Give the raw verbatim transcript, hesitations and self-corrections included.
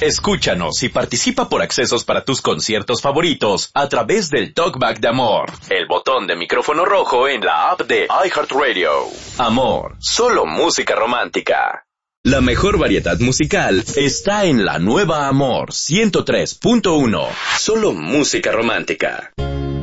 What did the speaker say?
Escúchanos y participa por accesos para tus conciertos favoritos a través del Talkback de Amor, el botón de micrófono rojo en la app de iHeartRadio. Amor, solo música romántica. La mejor variedad musical está en la nueva Amor ciento tres punto uno. Solo música romántica.